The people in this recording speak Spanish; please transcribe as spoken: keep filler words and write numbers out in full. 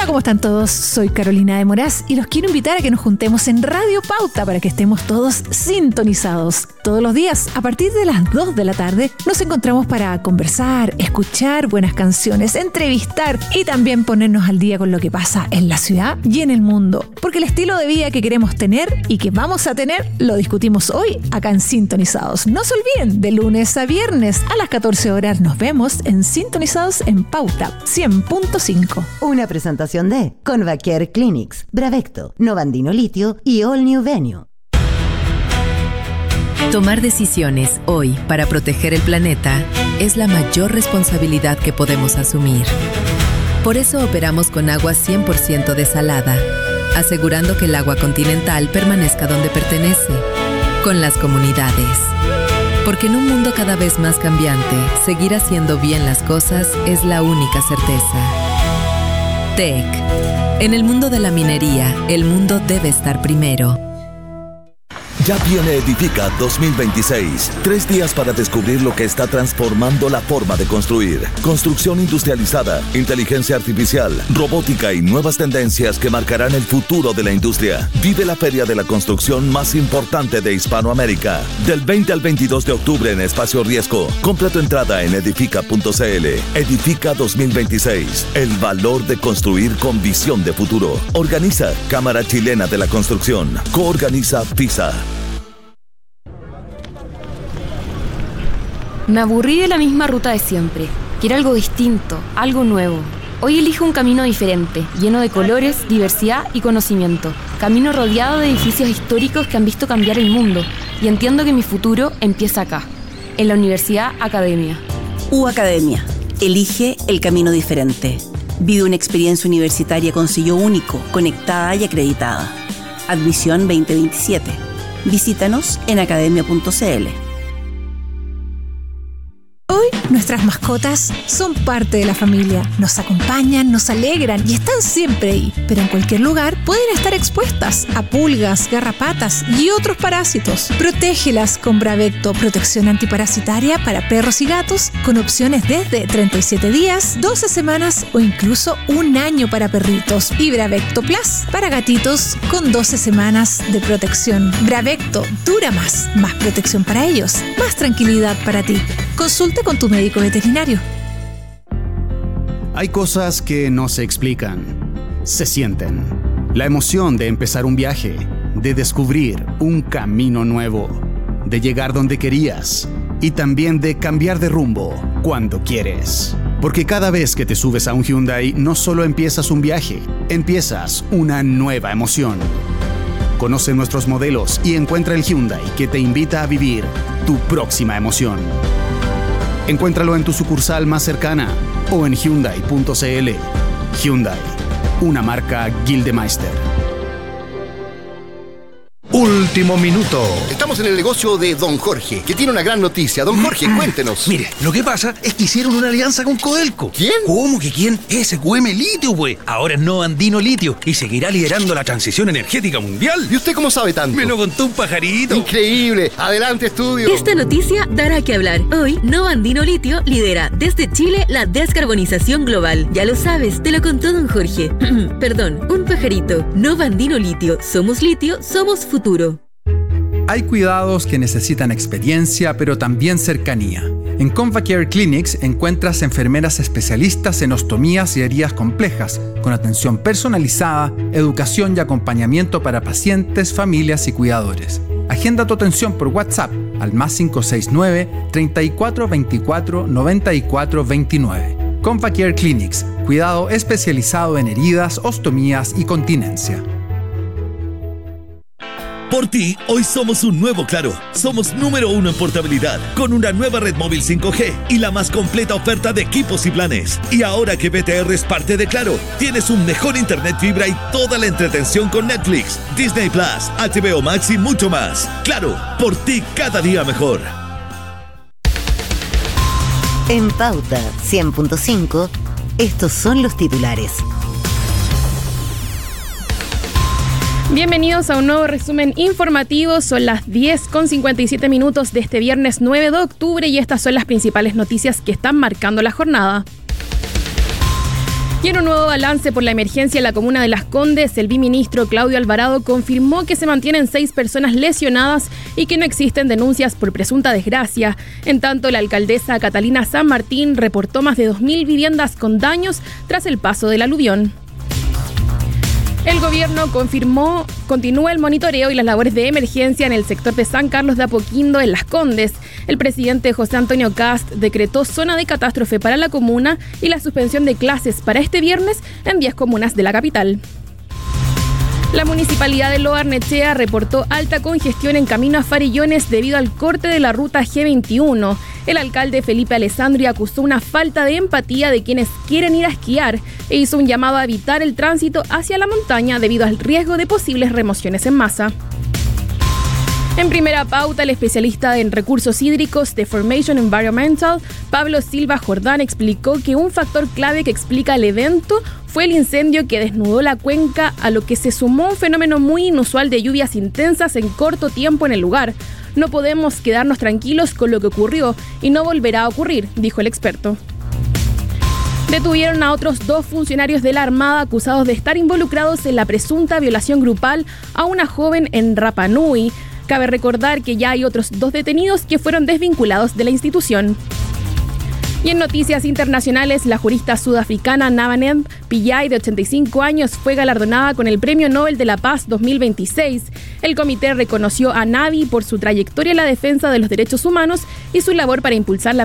Hola, ¿cómo están todos? Soy Carolina de Moraz y los quiero invitar a que nos juntemos en Radio Pauta para que estemos todos sintonizados. Todos los días, a partir de las dos de la tarde, nos encontramos para conversar, escuchar buenas canciones, entrevistar y también ponernos al día con lo que pasa en la ciudad y en el mundo. Porque el estilo de vida que queremos tener y que vamos a tener, lo discutimos hoy acá en Sintonizados. No se olviden, de lunes a viernes a las catorce horas nos vemos en Sintonizados en Pauta cien punto cinco. Una presentación de Convacare Clinics, Bravecto, Novandino Litio y All New Venue. Tomar decisiones hoy para proteger el planeta es la mayor responsabilidad que podemos asumir. Por eso operamos con agua cien por ciento desalada, asegurando que el agua continental permanezca donde pertenece, con las comunidades. Porque en un mundo cada vez más cambiante, seguir haciendo bien las cosas es la única certeza. T E C. En el mundo de la minería, el mundo debe estar primero. Ya viene Edifica dos mil veintiséis. Tres días para descubrir lo que está transformando la forma de construir. Construcción industrializada, inteligencia artificial, robótica y nuevas tendencias que marcarán el futuro de la industria. Vive la feria de la construcción más importante de Hispanoamérica. Del veinte al veintidós de octubre en Espacio Riesgo. Compra tu entrada en edifica punto c l. Edifica dos mil veintiséis. El valor de construir con visión de futuro. Organiza Cámara Chilena de la Construcción. Coorganiza FISA. Me aburrí de la misma ruta de siempre. Quiero algo distinto, algo nuevo. Hoy elijo un camino diferente, lleno de colores, diversidad y conocimiento. Camino rodeado de edificios históricos que han visto cambiar el mundo. Y entiendo que mi futuro empieza acá, en la Universidad Academia. U Academia. Elige el camino diferente. Vive una experiencia universitaria con sello único, conectada y acreditada. Admisión veinte veintisiete. Visítanos en academia punto c l. Hoy nuestras mascotas son parte de la familia, nos acompañan, nos alegran y están siempre ahí, pero en cualquier lugar pueden estar expuestas a pulgas, garrapatas y otros parásitos. Protégelas con Bravecto, protección antiparasitaria para perros y gatos, con opciones desde treinta y siete días, doce semanas o incluso un año para perritos, y Bravecto Plus para gatitos con doce semanas de protección. Bravecto dura más, más protección para ellos, más tranquilidad para ti. Consulta con tu médico veterinario. Hay cosas que no se explican, se sienten. La emoción de empezar un viaje, de descubrir un camino nuevo, de llegar donde querías y también de cambiar de rumbo cuando quieres. Porque cada vez que te subes a un Hyundai, no solo empiezas un viaje, empiezas una nueva emoción. Conoce nuestros modelos y encuentra el Hyundai que te invita a vivir tu próxima emoción. Encuéntralo en tu sucursal más cercana o en hyundai punto c l. Hyundai, una marca Gildemeister. Último minuto. Estamos en el negocio de Don Jorge, que tiene una gran noticia. Don Jorge, cuéntenos. Mire, lo que pasa es que hicieron una alianza con Codelco. ¿Quién? ¿Cómo que quién? S Q M Litio, güey. Ahora es Novandino Litio y seguirá liderando la transición energética mundial. ¿Y usted cómo sabe tanto? Me lo contó un pajarito. Increíble. Adelante, estudio. Esta noticia dará que hablar. Hoy, Novandino Litio lidera desde Chile la descarbonización global. Ya lo sabes, te lo contó Don Jorge. Perdón, un pajarito. Novandino Litio. Somos litio, somos futuro. Hay cuidados que necesitan experiencia, pero también cercanía. En Convacare Clinics encuentras enfermeras especialistas en ostomías y heridas complejas, con atención personalizada, educación y acompañamiento para pacientes, familias y cuidadores. Agenda tu atención por WhatsApp al más cinco seis nueve, treinta y cuatro veinticuatro, noventa y cuatro veintinueve. Convacare Clinics, cuidado especializado en heridas, ostomías y continencia. Por ti, hoy somos un nuevo Claro. Somos número uno en portabilidad, con una nueva red móvil cinco G y la más completa oferta de equipos y planes. Y ahora que B T R es parte de Claro, tienes un mejor internet fibra y toda la entretención con Netflix, Disney Plus, H B O Max y mucho más. Claro, por ti cada día mejor. En Pauta cien punto cinco, estos son los titulares. Bienvenidos a un nuevo resumen informativo. Son las diez con cincuenta y siete minutos de este viernes nueve de octubre y estas son las principales noticias que están marcando la jornada. Y en un nuevo balance por la emergencia en la comuna de Las Condes, el viceministro Claudio Alvarado confirmó que se mantienen seis personas lesionadas y que no existen denuncias por presunta desgracia. En tanto, la alcaldesa Catalina San Martín reportó más de dos mil viviendas con daños tras el paso del aluvión. El gobierno confirmó, continúa el monitoreo y las labores de emergencia en el sector de San Carlos de Apoquindo, en Las Condes. El presidente José Antonio Kast decretó zona de catástrofe para la comuna y la suspensión de clases para este viernes en diez comunas de la capital. La municipalidad de Lo Barnechea reportó alta congestión en camino a Farillones debido al corte de la ruta G veintiuno. El alcalde Felipe Alessandri acusó una falta de empatía de quienes quieren ir a esquiar e hizo un llamado a evitar el tránsito hacia la montaña debido al riesgo de posibles remociones en masa. En primera pauta, el especialista en recursos hídricos de Formation Environmental, Pablo Silva Jordán, explicó que un factor clave que explica el evento fue el incendio que desnudó la cuenca, a lo que se sumó un fenómeno muy inusual de lluvias intensas en corto tiempo en el lugar. No podemos quedarnos tranquilos con lo que ocurrió y no volverá a ocurrir, dijo el experto. Detuvieron a otros dos funcionarios de la Armada acusados de estar involucrados en la presunta violación grupal a una joven en Rapa Nui. Cabe recordar que ya hay otros dos detenidos que fueron desvinculados de la institución. Y en noticias internacionales, la jurista sudafricana Navaneh Pillay, de ochenta y cinco años, fue galardonada con el Premio Nobel de la Paz dos mil veintiséis. El comité reconoció a Navi por su trayectoria en la defensa de los derechos humanos y su labor para impulsar la